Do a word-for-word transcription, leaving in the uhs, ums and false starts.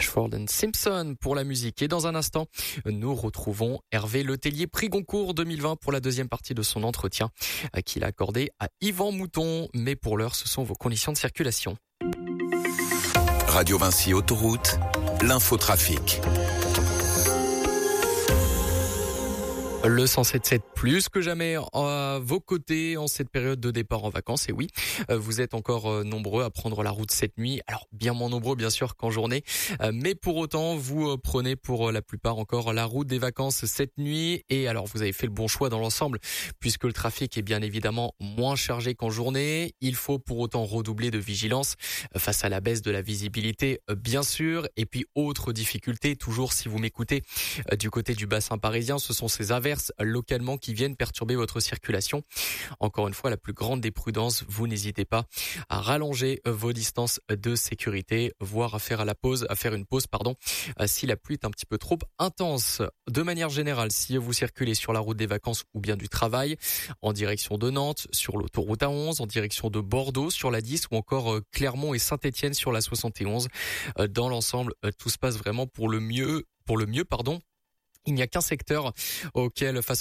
Ashford and Simpson pour la musique. Et dans un instant, nous retrouvons Hervé Letellier, prix Goncourt deux mille vingt pour la deuxième partie de son entretien qu'il a accordé à Yvan Mouton. Mais pour l'heure, ce sont vos conditions de circulation. Radio Vinci Autoroute, l'infotrafic. Le cent sept sept plus que jamais à vos côtés en cette période de départ en vacances. Et oui, vous êtes encore nombreux à prendre la route cette nuit. Alors bien moins nombreux bien sûr qu'en journée, mais pour autant vous prenez pour la plupart encore la route des vacances cette nuit. Et alors vous avez fait le bon choix dans l'ensemble puisque le trafic est bien évidemment moins chargé qu'en journée. Il faut pour autant redoubler de vigilance face à la baisse de la visibilité bien sûr. Et puis autre difficulté, toujours si vous m'écoutez du côté du bassin parisien, ce sont ces averses localement qui viennent perturber votre circulation. Encore une fois, la plus grande des prudences, vous n'hésitez pas à rallonger vos distances de sécurité, voire à faire à la pause, à faire une pause, pardon, si la pluie est un petit peu trop intense. De manière générale, si vous circulez sur la route des vacances ou bien du travail, en direction de Nantes, sur l'autoroute A onze, en direction de Bordeaux, sur la dix ou encore Clermont et Saint-Étienne sur la soixante et onze, dans l'ensemble, tout se passe vraiment pour le mieux, pour le mieux, pardon. Il n'y a qu'un secteur auquel, face